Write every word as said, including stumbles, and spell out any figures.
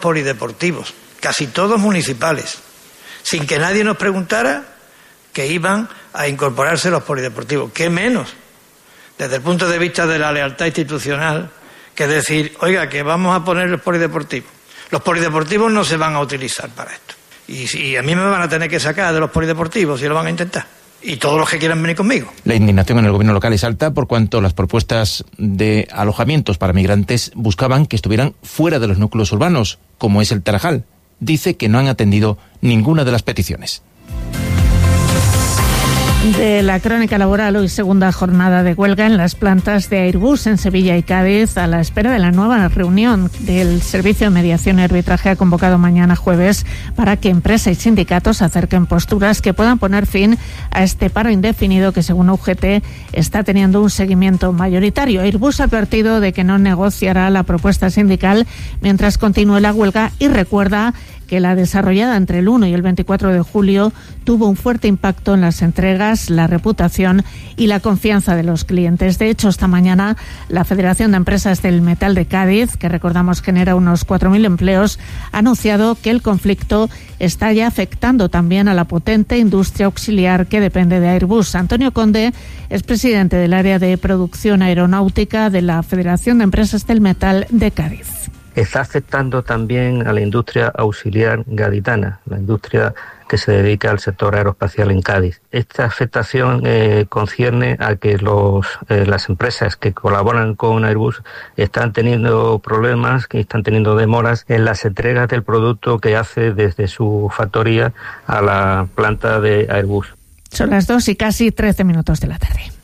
polideportivos, casi todos municipales, sin que nadie nos preguntara que iban a incorporarse los polideportivos. ¿Qué menos? Desde el punto de vista de la lealtad institucional, que decir, oiga, que vamos a poner los polideportivos. Los polideportivos no se van a utilizar para esto. Y, y a mí me van a tener que sacar de los polideportivos si lo van a intentar. Y todos los que quieran venir conmigo. La indignación en el gobierno local es alta por cuanto las propuestas de alojamientos para migrantes buscaban que estuvieran fuera de los núcleos urbanos, como es el Tarajal. Dice que no han atendido ninguna de las peticiones. De la crónica laboral, hoy segunda jornada de huelga en las plantas de Airbus en Sevilla y Cádiz, a la espera de la nueva reunión del Servicio de Mediación y Arbitraje ha convocado mañana jueves para que empresa y sindicatos acerquen posturas que puedan poner fin a este paro indefinido que, según U G T, está teniendo un seguimiento mayoritario. Airbus ha advertido de que no negociará la propuesta sindical mientras continúe la huelga y recuerda que la desarrollada entre el uno y el veinticuatro de julio tuvo un fuerte impacto en las entregas, la reputación y la confianza de los clientes. De hecho, esta mañana la Federación de Empresas del Metal de Cádiz, que recordamos genera unos cuatro mil empleos, ha anunciado que el conflicto está ya afectando también a la potente industria auxiliar que depende de Airbus. Antonio Conde es presidente del área de producción aeronáutica de la Federación de Empresas del Metal de Cádiz. Está afectando también a la industria auxiliar gaditana, la industria que se dedica al sector aeroespacial en Cádiz. Esta afectación eh, concierne a que los, eh, las empresas que colaboran con Airbus están teniendo problemas, que están teniendo demoras en las entregas del producto que hace desde su factoría a la planta de Airbus. Son las dos y casi trece minutos de la tarde.